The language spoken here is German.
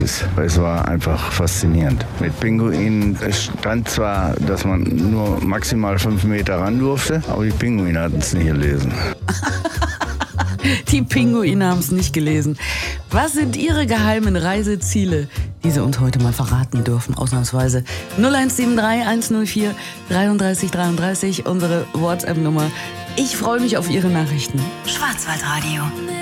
Es war einfach faszinierend. Mit Pinguinen, es stand zwar, dass man nur maximal 5 Meter ran durfte, aber die Pinguine hatten es nicht gelesen. Die Pinguine haben es nicht gelesen. Was sind Ihre geheimen Reiseziele, die Sie uns heute mal verraten dürfen, ausnahmsweise? 0173 104 33 33, unsere WhatsApp-Nummer. Ich freue mich auf Ihre Nachrichten. Schwarzwaldradio.